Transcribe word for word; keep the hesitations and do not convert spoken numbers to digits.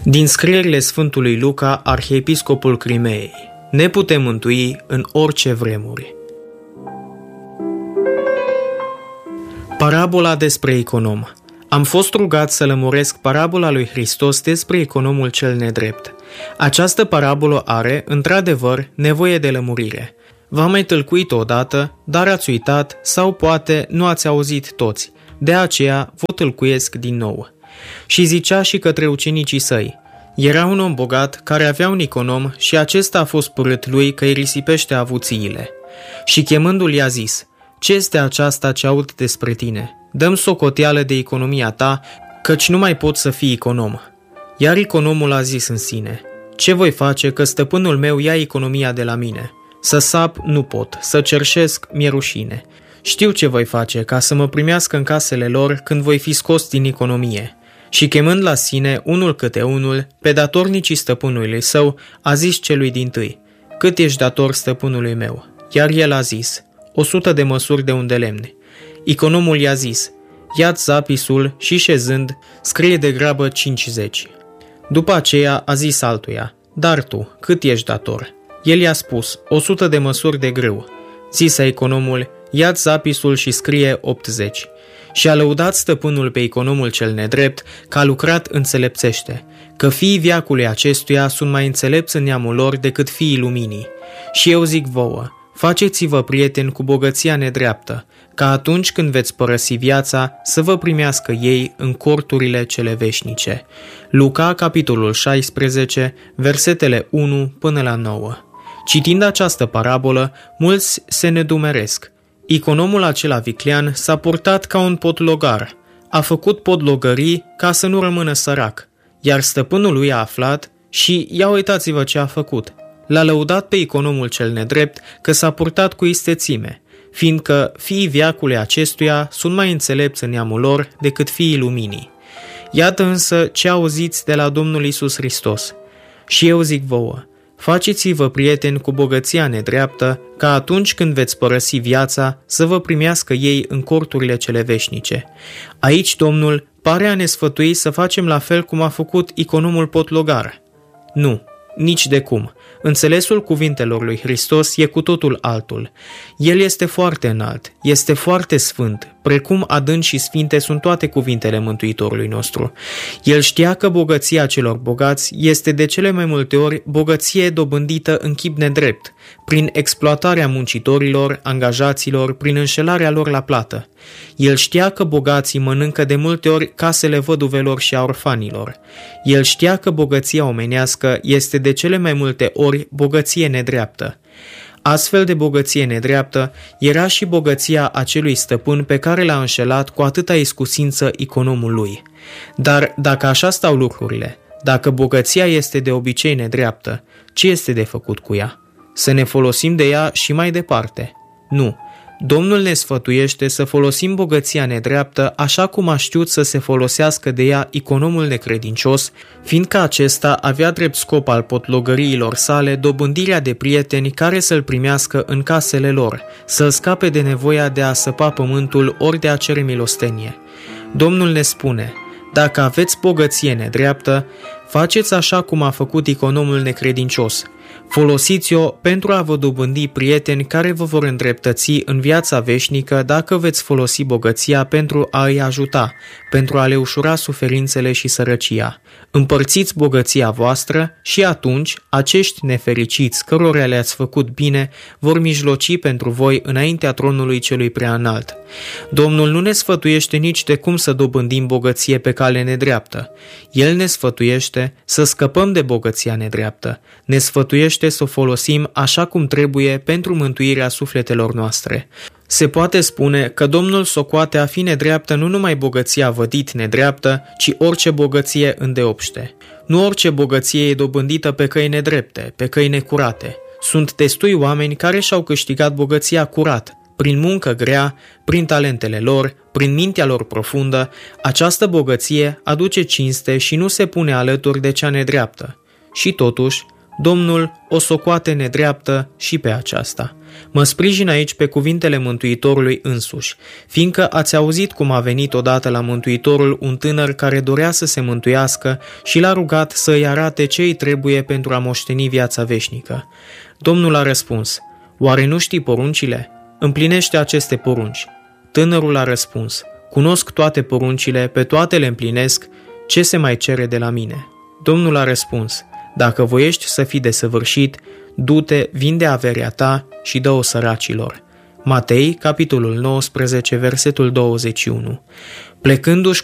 Din scrierile Sfântului Luca, arhiepiscopul Crimeei. Ne putem mântui în orice vremuri. Parabola despre econom. Am fost rugat să lămuresc parabola lui Hristos despre economul cel nedrept. Această parabolă are, într-adevăr, nevoie de lămurire. V-am mai tâlcuit-o odată, dar ați uitat sau poate nu ați auzit toți. De aceea vă tâlcuiesc din nou. Și zicea și către ucenicii săi: era un om bogat care avea un econom și acesta a fost părât lui că îi risipește avuțiile. Și chemându-l i-a zis: ce este aceasta ce aud despre tine? Dă-mi socoteală de economia ta, căci nu mai pot să fii econom. Iar economul a zis în sine: ce voi face că stăpânul meu ia economia de la mine? Să sap nu pot, să cerșesc mi-e rușine. Știu ce voi face ca să mă primească în casele lor când voi fi scos din economie. Și chemând la sine unul câte unul, pe datornicii stăpânului său, a zis celui dintâi: cât ești dator stăpânului meu? Iar el a zis: o sută de măsuri de un de lemne. Economul i-a zis: ia-ți zapisul și șezând, scrie de grabă cincizeci. După aceea a zis altuia: dar tu, cât ești dator? El i-a spus: o sută de măsuri de grâu. Zise economul: ia-ți zapisul și scrie optzeci. Și a lăudat stăpânul pe economul cel nedrept că a lucrat înțelepțește, că fiii veacului acestuia sunt mai înțelepți în neamul lor decât fiii luminii. Și eu zic vouă: faceți-vă prieteni cu bogăția nedreaptă, ca atunci când veți părăsi viața să vă primească ei în corturile cele veșnice. Luca, capitolul șaisprezece, versetele unu până la nouă. Citind această parabolă, mulți se nedumeresc. Economul acela viclean s-a purtat ca un podlogar. A făcut podlogării ca să nu rămână sărac. Iar stăpânul lui a aflat și ia uitați-vă ce a făcut. L-a lăudat pe economul cel nedrept că s-a purtat cu istețime, fiindcă fiii veacului acestuia sunt mai înțelepți în neamul lor decât fiii luminii. Iată însă ce auziți de la Domnul Iisus Hristos. Și eu zic vouă: faceți-vă prieteni cu bogăția nedreaptă, ca atunci când veți părăsi viața să vă primească ei în corturile cele veșnice. Aici Domnul pare a ne sfătui să facem la fel cum a făcut economul podlogar. Nu, nici de cum. Înțelesul cuvintelor lui Hristos e cu totul altul. El este foarte înalt, este foarte sfânt, precum adânci și sfinte sunt toate cuvintele Mântuitorului nostru. El știa că bogăția celor bogați este de cele mai multe ori bogăție dobândită în chip nedrept, prin exploatarea muncitorilor, angajaților, prin înșelarea lor la plată. El știa că bogații mănâncă de multe ori casele văduvelor și a orfanilor. El știa că bogăția omenească este de cele mai multe ori bogăție nedreaptă. Astfel de bogăție nedreaptă era și bogăția acelui stăpân pe care l-a înșelat cu atâta iscusință economul lui. Dar dacă așa stau lucrurile, dacă bogăția este de obicei nedreaptă, ce este de făcut cu ea? Să ne folosim de ea și mai departe? Nu. Domnul ne sfătuiește să folosim bogăția nedreaptă așa cum a știut să se folosească de ea economul necredincios, fiindcă acesta avea drept scop al potlogăriilor sale dobândirea de prieteni care să-l primească în casele lor, să-l scape de nevoia de a săpa pământul ori de a cere milostenie. Domnul ne spune: dacă aveți bogăție nedreaptă, faceți așa cum a făcut economul necredincios. Folosiți-o pentru a vă dobândi prieteni care vă vor îndreptăți în viața veșnică dacă veți folosi bogăția pentru a îi ajuta, pentru a le ușura suferințele și sărăcia. Împărțiți bogăția voastră și atunci acești nefericiți cărora le-ați făcut bine vor mijloci pentru voi înaintea tronului celui prea înalt. Domnul nu ne sfătuiește nici de cum să dobândim bogăție pe cale nedreaptă. El ne sfătuiește să scăpăm de bogăția nedreaptă. Ne sfătuiește să o folosim așa cum trebuie pentru mântuirea sufletelor noastre. Se poate spune că Domnul socoate a fi nedreaptă nu numai bogăția vădit nedreaptă, ci orice bogăție îndeopște. Nu orice bogăție e dobândită pe căi nedrepte, pe căi necurate. Sunt destui oameni care și-au câștigat bogăția curat, prin muncă grea, prin talentele lor, prin mintea lor profundă. Această bogăție aduce cinste și nu se pune alături de cea nedreaptă. Și totuși, Domnul o socoate nedreaptă și pe aceasta. Mă sprijin aici pe cuvintele Mântuitorului însuși, fiindcă ați auzit cum a venit odată la Mântuitorul un tânăr care dorea să se mântuiască și l-a rugat să îi arate ce îi trebuie pentru a moșteni viața veșnică. Domnul a răspuns: oare nu știi poruncile? Împlinește aceste porunci. Tânărul a răspuns: cunosc toate poruncile, pe toate le împlinesc, ce se mai cere de la mine? Domnul a răspuns: dacă voiești să fii desăvârșit, du-te, vinde averea ta și dă-o săracilor. Matei, capitolul nouăsprezece, versetul douăzeci și unu. Plecându-și